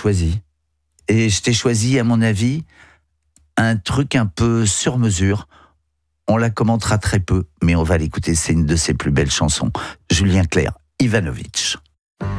choisi. Et je t'ai choisi, à mon avis, un truc un peu sur mesure. On la commentera très peu, mais on va l'écouter, c'est une de ses plus belles chansons. Julien Clerc, Ivanovic.